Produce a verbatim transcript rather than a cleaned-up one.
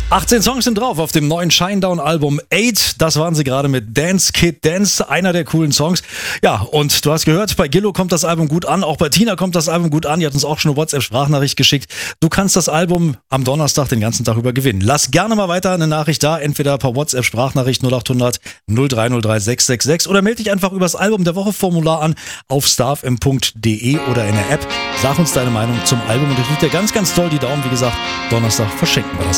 achtzehn Songs sind drauf auf dem neuen Shinedown-Album acht. Das waren sie gerade mit Dance Kid Dance, einer der coolen Songs. Ja, und du hast gehört, bei Gillo kommt das Album gut an, auch bei Tina kommt das Album gut an. Die hat uns auch schon eine WhatsApp-Sprachnachricht geschickt. Du kannst das Album am Donnerstag den ganzen Tag über gewinnen. Lass gerne mal weiter eine Nachricht da, entweder per WhatsApp-Sprachnachricht null acht hundert null drei null drei sechs sechs sechs oder melde dich einfach über das Album der Woche Formular an auf starfm punkt de oder in der App. Sag uns deine Meinung zum Album und ich drücke dir ganz, ganz toll die Daumen. Wie gesagt, Donnerstag verschenken wir das.